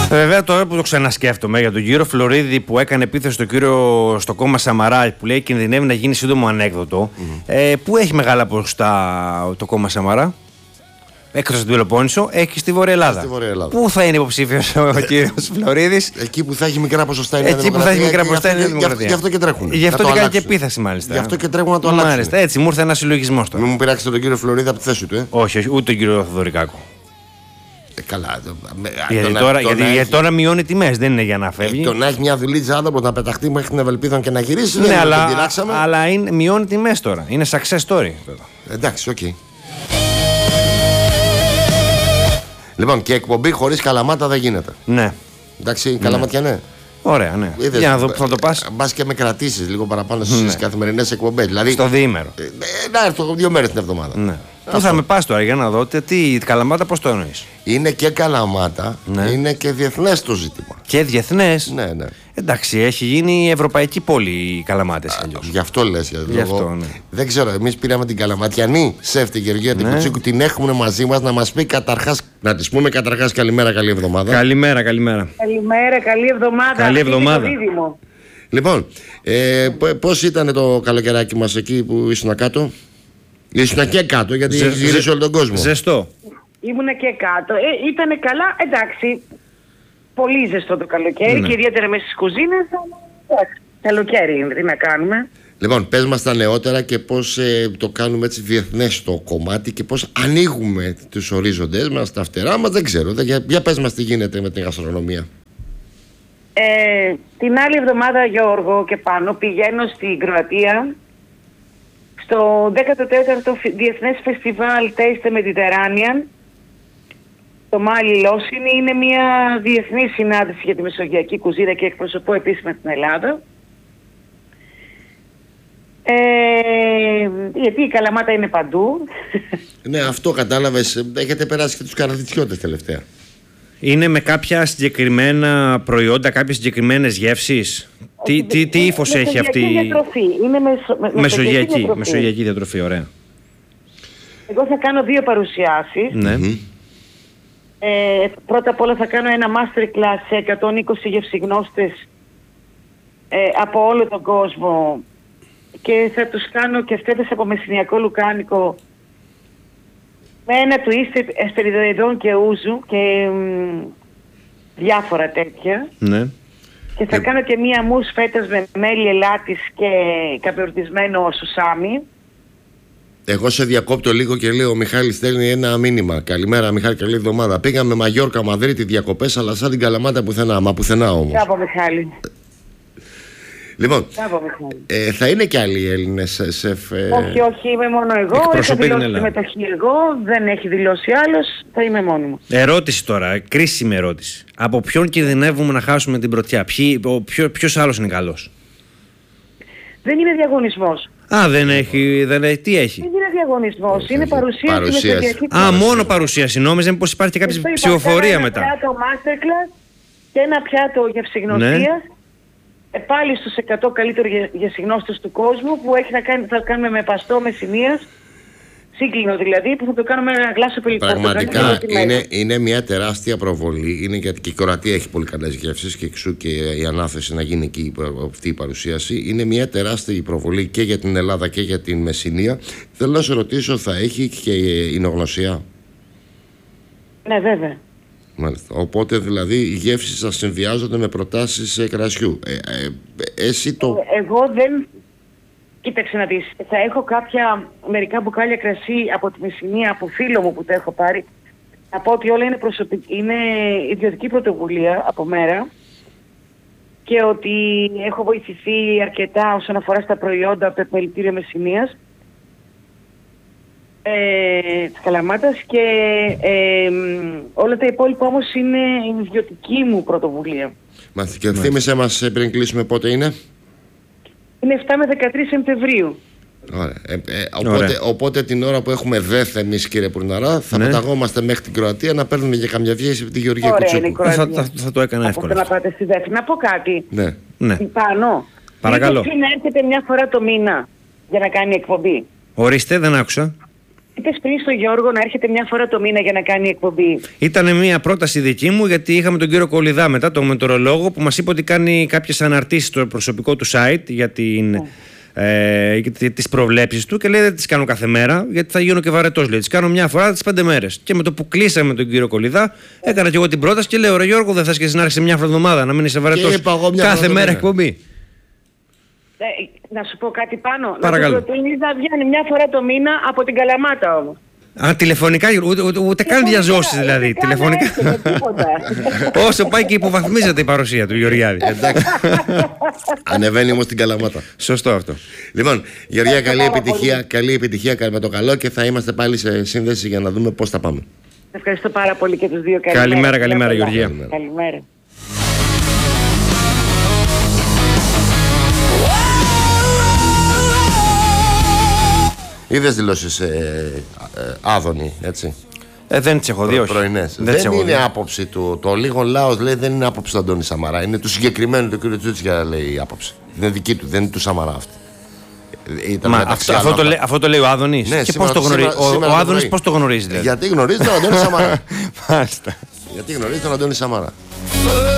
Βέβαια, τώρα που το ξανασκέφτομαι για τον κύριο Φλωρίδη που έκανε επίθεση στο κόμμα Σαμαρά, που λέει κινδυνεύει να γίνει σύντομο ανέκδοτο, πού έχει μεγάλα ποσοστά το κόμμα Σαμαρά? Εκτός από την Πελοπόννησο, έχει στη Βόρεια Ελλάδα. Πού θα είναι υποψήφιος ο κύριος Φλωρίδης? Εκεί που θα έχει μικρά ποσοστά είναι η Εκεί που θα έχει μικρά ποσοστά είναι η Δημοκρατία. Γι' αυτό και τρέχουν. Γι' αυτό και κάνει και επίθεση, μάλιστα. Γι' αυτό και τρέχουν να το αλλάξουν. Μάλιστα, έτσι μου ήρθε ένα συλλογισμό τώρα. Μην μου πειράξετε τον κύριο Φλωρίδη από τη θέση του, Όχι, ούτε τον κύριο Θοδωρικάκο. Καλά. Γιατί τώρα μειώνει τιμές, δεν είναι για να φεύγει. Το να έχει μια δουλίτσα άνθρωπο να πεταχτεί μέχρι την Ευελπίδα και να γυρίσει. Ναι, αλλά μειώνει τιμές τώρα. Είναι success story. Εντάξει, οκ. Λοιπόν, και εκπομπή χωρίς Καλαμάτα δεν γίνεται. Ναι. Εντάξει, Καλαματιά ναι. Ωραία, ναι. Είδες, για να δω που θα το πας. Μπας και με κρατήσεις λίγο παραπάνω στις καθημερινές εκπομπές. Δηλαδή, στο διήμερο. Να έρθω 2 μέρες την εβδομάδα. Ναι. Πού θα με πας τώρα για να δω τι Καλαμάτα, πώς το εννοείς? Είναι και Καλαμάτα, είναι και διεθνές το ζήτημα. Και διεθνές. Ναι, ναι. Εντάξει, έχει γίνει ευρωπαϊκή πόλη οι Καλαμάτες αλλιώς. Γι' αυτό λες. Γι' αυτό, ναι. Δεν ξέρω, εμείς πήραμε την Καλαματιανή σεφ τη Γεωργία Τικουτσίκου, την έχουμε μαζί μας να μας πει καταρχάς, να της πούμε καταρχάς καλημέρα, καλή εβδομάδα. Καλημέρα. Καλημέρα, καλή εβδομάδα. Καλή εβδομάδα. Λοιπόν, πώς ήταν το καλοκαιράκι μας εκεί που ήσουν κάτω? Ήσουν και κάτω γιατί γυρίσει όλο τον κόσμο. Ζεστό. Ήμουνα και κάτω. Ήτανε καλά, εντάξει. Πολύ ζεστό το καλοκαίρι και ιδιαίτερα μέσα στις κουζίνες. Εντάξει, καλοκαίρι είναι, τι να κάνουμε. Λοιπόν, πες μας τα νεότερα και πώς το κάνουμε έτσι διεθνές το κομμάτι και πώς ανοίγουμε τους ορίζοντες μας, τα φτερά μας, δεν ξέρω. Για πες μας τι γίνεται με την γαστρονομία. Την άλλη εβδομάδα, Γιώργο, και πάνω πηγαίνω στην Κροατία στο 14ο Διεθνές Φεστιβάλ Taste Mediterranean. Το Μάλι Λόσινη είναι μια διεθνή συνάντηση για τη μεσογειακή κουζίνα και εκπροσωπώ επίσημα την Ελλάδα. Γιατί η Καλαμάτα είναι παντού. Ναι, αυτό κατάλαβες. Έχετε περάσει και τους καραβιτσιώτες τελευταία. Είναι με κάποια συγκεκριμένα προϊόντα, κάποιες συγκεκριμένες γεύσεις? Τι ύφος έχει αυτή η διατροφή? Είναι μεσογειακή διατροφή, ωραία. Εγώ θα κάνω 2 παρουσιάσεις. Ναι. Πρώτα απ' όλα θα κάνω ένα masterclass σε 120 γευσιγνώστες από όλο τον κόσμο και θα τους κάνω και φέτες από μεσηνιακό λουκάνικο με ένα twist εσπεριδοειδών και ούζου και διάφορα τέτοια. Ναι. Και θα κάνω και μία μους φέτας με μέλι ελάτης και καπεορτισμένο σουσάμι. Εγώ σε διακόπτω λίγο και λέω: ο Μιχάλης στέλνει ένα μήνυμα. Καλημέρα, Μιχάλη, καλή εβδομάδα. Πήγαμε Μαγιόρκα, Μαδρίτη διακοπές, αλλά σαν την Καλαμάτα πουθενά. Μα πουθενά όμως. Μπράβο, Μιχάλη. Λοιπόν, θα είναι και άλλοι Έλληνες σεφ? Όχι, είμαι μόνο εγώ. Έχω δηλώσει συμμετοχή εγώ, δεν έχει δηλώσει άλλος, θα είμαι μόνη μου. Ερώτηση τώρα, κρίσιμη ερώτηση. Από ποιον κινδυνεύουμε να χάσουμε την πρωτιά? Ποιος άλλος είναι καλός? Δεν είναι διαγωνισμός. Τι έχει? Δεν είναι διαγωνισμός, είναι παρουσίαση. Μόνο παρουσίαση. Νόμιζα πως υπάρχει και κάποια ψηφοφορία μετά. Ένα πιάτο masterclass και ένα πιάτο γευσιγνωστίας. Πάλι στους 100 καλύτερους γευσιγνώστες του κόσμου που θα κάνουμε με παστό Μεσσηνίας, σύγκλινο δηλαδή, που θα το κάνουμε ένα γλάσο πελικόπτο. Πραγματικά είναι μια τεράστια προβολή. Είναι γιατί και η Κροατία έχει πολύ καλές γεύσεις και εξού και η ανάθεση να γίνει εκεί αυτή η παρουσίαση. Είναι μια τεράστια προβολή και για την Ελλάδα και για την Μεσσηνία. Θέλω να σε ρωτήσω, θα έχει και εινογνωσία? Ναι, βέβαια. Μάλιστα. Οπότε δηλαδή οι γεύσεις θα συνδυάζονται με προτάσεις κρασιού. Εγώ δεν... Κοίταξε να δεις. Θα έχω μερικά μπουκάλια κρασί από τη Μεσσηνία, από φίλο μου που τα έχω πάρει. Να πω ότι όλα είναι ιδιωτική πρωτοβουλία από μέρα και ότι έχω βοηθηθεί αρκετά όσον αφορά στα προϊόντα από το Επιμελητήριο Μεσσηνίας της Καλαμάτας και όλα τα υπόλοιπα όμως είναι η ιδιωτική μου πρωτοβουλία. Και θύμισε μας πριν κλείσουμε πότε είναι? Είναι 7 με 13 Σεπτεμβρίου. Ωραία. Οπότε την ώρα που έχουμε ΔΕΘ εμείς, κύριε Πουρναρά, θα πεταγόμαστε μέχρι την Κροατία να παίρνουμε για καμιά βγήση από τη Γεωργία Κουτσούκου. Θα το έκανα εύκολα. Να πάτε στη ΔΕΘ. Να πω κάτι. Ναι. Πάνω. Παρακαλώ. Πρέπει να έρχεται μια φορά το μήνα για να κάνει εκπομπή. Ορίστε, δεν άκουσα. είπες πριν στον Γιώργο να έρχεται μια φορά το μήνα για να κάνει εκπομπή. Ήταν μια πρόταση δική μου, γιατί είχαμε τον κύριο Κολιδά μετά, τον μετεωρολόγο, που μας είπε ότι κάνει κάποιες αναρτήσεις στο προσωπικό του site για τις προβλέψεις του, και λέει δεν τις κάνω κάθε μέρα γιατί θα γίνω και βαρετός, λέει, τις κάνω μια φορά τις 5 μέρες. Και με το που κλείσαμε τον κύριο Κολιδά, έκανα και εγώ την πρόταση και λέω: ρε Γιώργο, δεν θες και εσύ να άρχισε μια εβδομάδα να μην είσαι βαρετός κάθε μέρα εκπομπή? Να σου πω κάτι πάνω. Παρακαλώ. Να σου προτείνεις να βγαίνει μια φορά το μήνα από την Καλαμάτα όμως. Α, τηλεφωνικά, ούτε καν διαζώσεις δηλαδή. Τηλεφωνικά. Όσο πάει και υποβαθμίζεται η παρουσία του Γεωργιάδη. Εντάξει. Ανεβαίνει όμως την Καλαμάτα. Σωστό αυτό. Λοιπόν, Γεωργία, καλή επιτυχία με το καλό, και θα είμαστε πάλι σε σύνδεση για να δούμε πώς θα πάμε. Ευχαριστώ πάρα πολύ και τους δύο. Καλημέρα Γεωργία. Καλημέρα. Είδες δηλώσεις Άδωνη, έτσι? Δεν τις έχω δει, όχι. Πρωινές. Δεν είναι άποψη του. Το λίγο λαός λέει δεν είναι άποψη του Αντώνη Σαμαρά. Είναι του συγκεκριμένου του κ. Τσούτσικα, λέει η άποψη. Είναι δική του, δεν είναι του Σαμαρά αυτή. Αυτό το λέει ο Άδωνης. Ναι, και πώς το γνωρίζει? Ο Άδωνης πώς το γνωρίζει, δηλαδή? Γιατί γνωρίζει τον Αντώνη Σαμαρά. Μάλιστα. Γιατί γνωρίζει τον Αντώνη Σαμαρά.